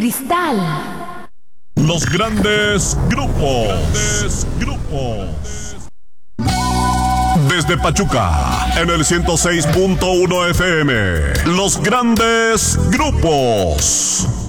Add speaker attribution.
Speaker 1: cristal.
Speaker 2: Los grandes grupos. Desde Pachuca, en el 106.1 FM. Los grandes grupos.